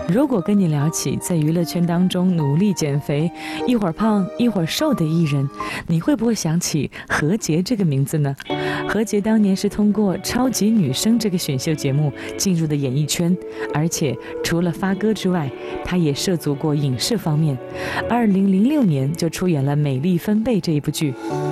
如果跟你聊起在娱乐圈当中努力减肥，一会儿胖一会儿瘦的艺人，你会不会想起何洁这个名字呢？何洁当年是通过《超级女声》这个选秀节目进入的演艺圈，而且除了发歌之外，她也涉足过影视方面。2006年就出演了《美丽分贝》这一部剧。